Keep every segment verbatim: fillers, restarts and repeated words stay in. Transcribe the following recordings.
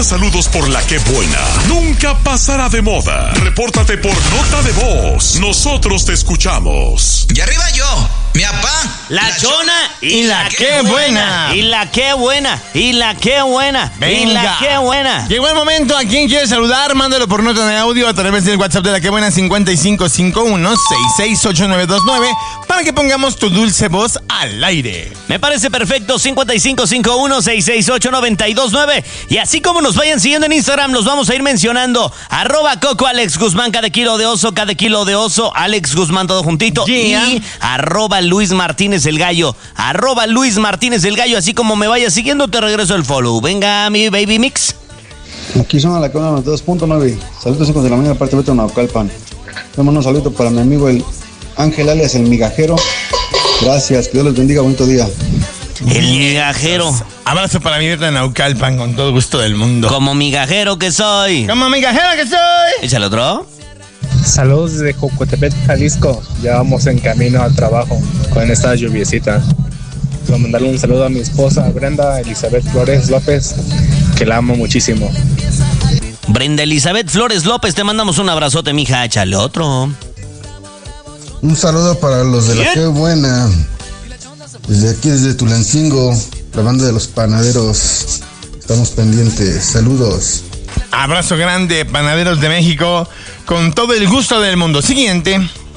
mandar saludos por la que buena nunca pasará de moda. Repórtate por nota de voz. Nosotros te escuchamos. Y arriba yo, mi papá, la, la chona y, y la, la que buena. buena. Y la que buena. Y la que buena. Venga. Y la que buena. Llegó el momento. ¿A quién quiere saludar? Mándalo por nota de audio a través del WhatsApp de la que buena cincuenta y cinco cincuenta y uno sesenta y seis ochenta y nueve veintinueve para que pongamos tu dulce voz al aire. Me parece perfecto. cincuenta y cinco cincuenta y uno sesenta y seis ochenta y nueve veintinueve. Y así como nos vayan siguiendo en Instagram, los vamos a ir mencionando. Arroba Coco Alex Guzmán, cada kilo de oso, cada kilo de oso, Alex Guzmán todo juntito. Yeah. Y arroba Luis Martínez el Gallo. Arroba Luis Martínez el Gallo. Así como me vayas siguiendo, te regreso el follow. Venga, mi baby mix. Aquí son a la cámara noventa y dos punto nueve. Saludos hijos de la mañana, parte de Naucalpan. Damos un saludo para mi amigo el Ángel alias el Migajero. Gracias, que Dios les bendiga, bonito día. El migajero. Abrazo para mi de Naucalpan, con todo gusto del mundo. Como migajero que soy. Como migajero que soy. Échale otro. Saludos desde Jocotepec, Jalisco. Ya vamos en camino al trabajo con esta lluviecita. Quiero mandarle un saludo a mi esposa Brenda Elizabeth Flores López, que la amo muchísimo. Brenda Elizabeth Flores López, te mandamos un abrazote, mija. Échale otro. Un saludo para los de la que buena. Desde aquí, desde Tulancingo, la banda de los panaderos. Estamos pendientes. Saludos. Abrazo grande, panaderos de México, con todo el gusto del mundo. Siguiente.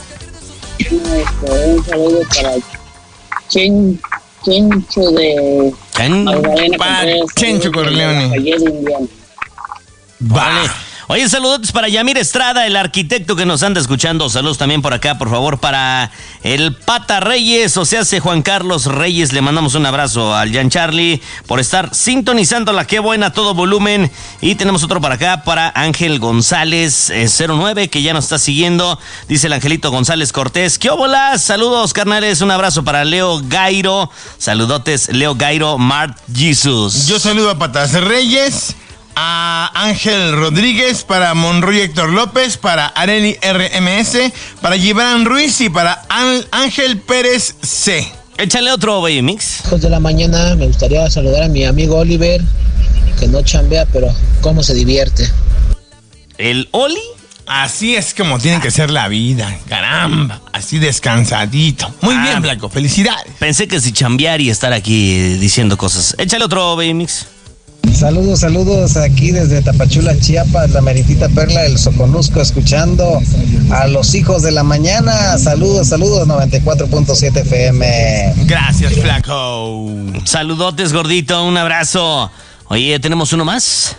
Un saludo para Chen, Chencho de Chen, para Chencho Corleone. Vale. Oye, saludos para Yamir Estrada, el arquitecto que nos anda escuchando. Saludos también por acá, por favor, para el Pata Reyes, o sea, hace Juan Carlos Reyes. Le mandamos un abrazo al Jan Charlie por estar sintonizando la que buena, todo volumen. Y tenemos otro para acá, para Ángel González eh, cero nueve, que ya nos está siguiendo. Dice el Angelito González Cortés. ¿Qué óbolas? Saludos, carnales. Un abrazo para Leo Gairo. Saludotes, Leo Gairo, Mart Jesus. Yo saludo a Patas Reyes, a Ángel Rodríguez, para Monroy Héctor López, para Areli R M S, para Gibran Ruiz y para Ángel Pérez C. Échale otro, baby mix. Hijos de la mañana, me gustaría saludar a mi amigo Oliver, que no chambea, pero cómo se divierte. ¿El Oli? Así es como tiene que ser la vida, caramba, así descansadito. Muy ah, bien, Blanco, felicidades. Pensé que si chambear y estar aquí diciendo cosas. Échale otro, baby mix. Saludos, saludos aquí desde Tapachula, Chiapas, la meritita perla del Soconusco, escuchando a los hijos de la mañana. Saludos, saludos, noventa y cuatro punto siete F M. Gracias, flaco. Saludotes, gordito, un abrazo. Oye, ¿tenemos uno más?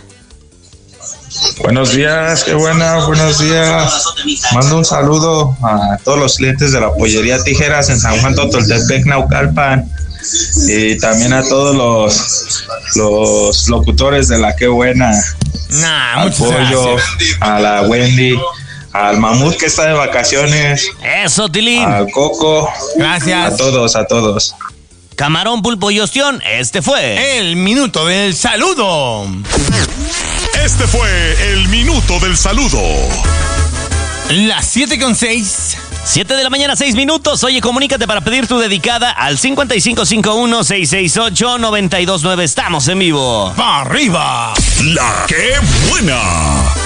Buenos días, qué buena, buenos días. Mando un saludo a todos los clientes de la pollería Tijeras en San Juan Totoltepec, Naucalpan. Y también a todos los los locutores de la que buena. Nah, al Pollo, gracias. A la Wendy, al Mamut que está de vacaciones. Eso, Tilín. Al Coco. Gracias. A todos, a todos. Camarón, pulpo y ostión, este fue el minuto del saludo. Este fue el minuto del saludo. Las siete con seis. siete de la mañana, seis minutos. Oye, comunícate para pedir tu dedicada al cincuenta y cinco cincuenta y uno sesenta y seis ochenta y nueve veintinueve. Estamos en vivo. ¡Pa' arriba! La que buena.